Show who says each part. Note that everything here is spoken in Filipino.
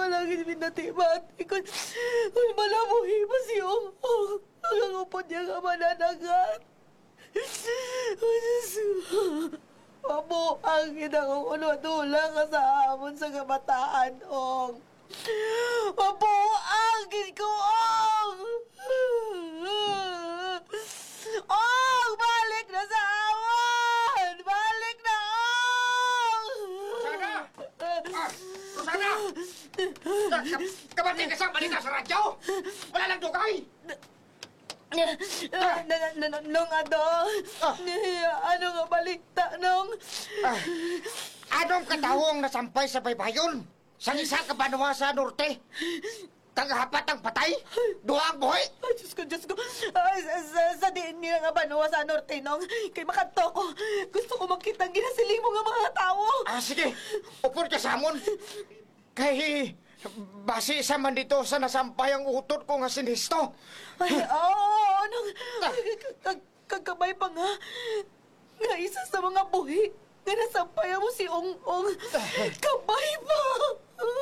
Speaker 1: wala gid binati-bati kung malabuhi pa si Ong. Ang upod niya nga mananagat. Mabuang kita kung unod-ula ka sa amon sa kabataan, Ong. Mabuang gid ko, Ong! Ong! Balik na sa amon! Balik na, Ong!
Speaker 2: Rosana! Kabati ka sa balita sa radyo! Wala lang dugay!
Speaker 1: Nung ano nga balita, nung?
Speaker 2: Anong katawang nasampay sa baybayon? Sa isa ka Banwa sa norte? Tagahapat ang patay? Duha ang buhay?
Speaker 1: Ay, Diyos ko. Ay, sa diin nila nga Banwa sa norte, nung? Kay makanto ko. Gusto ko makita ang ginasiling mo nga mga tao.
Speaker 2: Sige. Upor ka sa amon. Kay... base sa man dito sa nasampay ang utot ko nga sinisto.
Speaker 1: Ay, oo, nung... Kagkabay pa nga. Nga isa sa mga buhi. Nga nasampay mo si Ong-Ong. Kabay pa!